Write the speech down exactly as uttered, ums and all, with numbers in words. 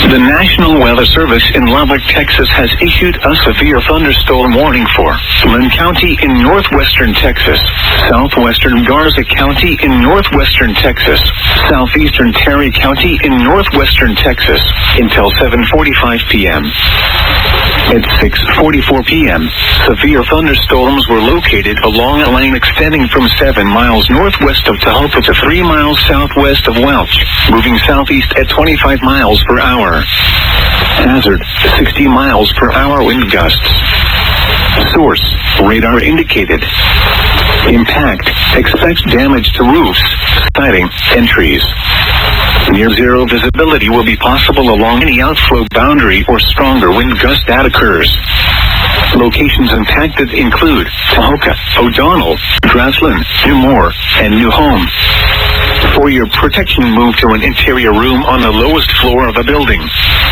The National Weather Service in Lubbock, Texas has issued a severe thunderstorm warning for Lynn County in northwestern Texas, southwestern Garza County in northwestern Texas, southeastern Terry County in northwestern Texas until seven forty-five p.m. At six forty-four p.m., severe thunderstorms were located along a lane extending from seven miles northwest of Tahopa to three miles southwest of Welch, moving southeast at twenty-five miles per hour. Hazard, sixty miles per hour wind gusts. Source, radar indicated. Impact, expect damage to roofs, siding, and trees. Near zero visibility will be possible along any outflow boundary or stronger wind gust that occurs. Locations impacted include Tahoka, O'Donnell, Grassland, New Moore, and New Home. For your protection, move to an interior room on the lowest floor of a building.